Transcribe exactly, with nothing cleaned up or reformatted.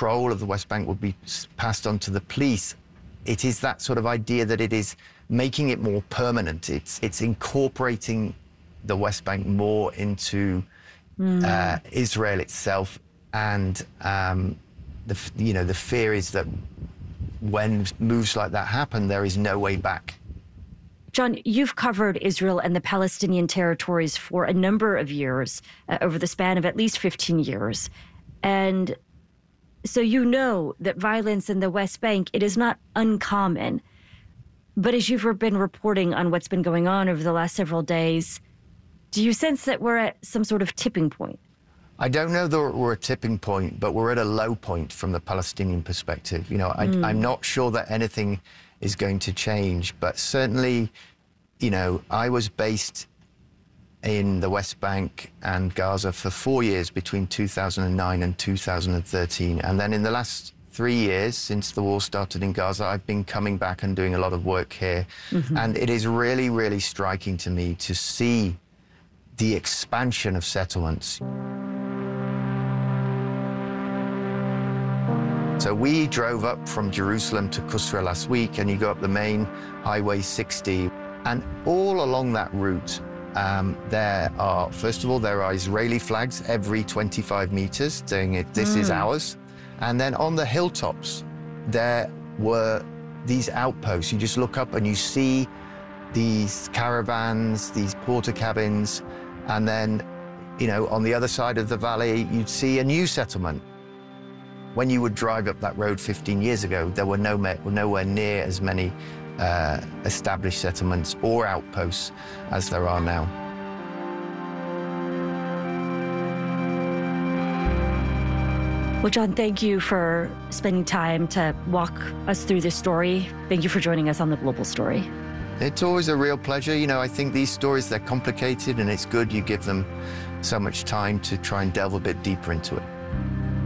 control of the West Bank would be passed on to the police. It is that sort of idea that it is making it more permanent. It's, it's incorporating the West Bank more into mm. uh, Israel itself. And um, the, you know, the fear is that when moves like that happen, there is no way back. John, you've covered Israel and the Palestinian territories for a number of years, uh, over the span of at least fifteen years. And so you know that violence in the West Bank, it is not uncommon. But as you've been reporting on what's been going on over the last several days, do you sense that we're at some sort of tipping point? I don't know that we're at a tipping point, but we're at a low point from the Palestinian perspective. You know, I, mm. I'm not sure that anything is going to change, but certainly, you know, I was based in the West Bank and Gaza for four years between two thousand nine and two thousand thirteen. And then in the last three years since the war started in Gaza, I've been coming back and doing a lot of work here. Mm-hmm. And it is really, really striking to me to see the expansion of settlements. So we drove up from Jerusalem to Kusra last week, and you go up the main Highway sixty, and all along that route, um, there are, first of all, there are Israeli flags every twenty-five meters saying it, this mm. is ours. And then on the hilltops, there were these outposts. You just look up and you see these caravans, these porter cabins, and then, you know, on the other side of the valley, you'd see a new settlement. When you would drive up that road fifteen years ago, there were no, nowhere near as many uh, established settlements or outposts as there are now. Well, John, thank you for spending time to walk us through this story. Thank you for joining us on The Global Story. It's always a real pleasure. You know, I think these stories, they're complicated, and it's good you give them so much time to try and delve a bit deeper into it.